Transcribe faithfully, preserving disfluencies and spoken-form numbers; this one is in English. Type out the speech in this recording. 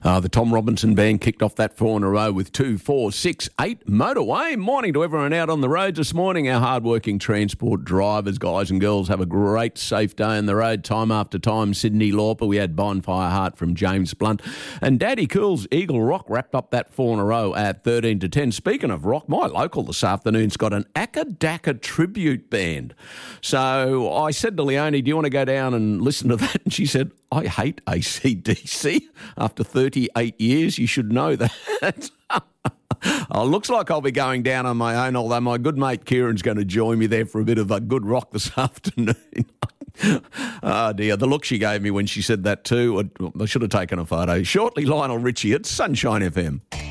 Uh, the Tom Robinson Band kicked off that four in a row with two, four, six, eight. Motorway. Morning to everyone out on the roads this morning. Our hard-working transport drivers, guys and girls, have a great, safe day on the road. Time after time, Sydney Lauper. We had Bonfire Heart from James Blunt. And Daddy Cool's Eagle Rock wrapped up that four in a row at thirteen to ten. Speaking of rock, my local this afternoon's got an Akadaka tribute band. So I said to Leonie, do you want to go down and listen to that? And she said, I hate A C D C. After thirty-eight years, you should know that. Oh, looks like I'll be going down on my own, although my good mate Kieran's going to join me there for a bit of a good rock this afternoon. Oh, dear. The look she gave me when she said that too, I should have taken a photo. Shortly, Lionel Richie at Sunshine F M.